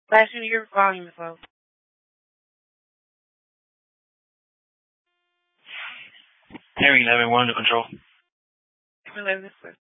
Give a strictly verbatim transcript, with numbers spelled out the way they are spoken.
Flashing your volume is low. Harry eleven, one under control. Eleven is clear.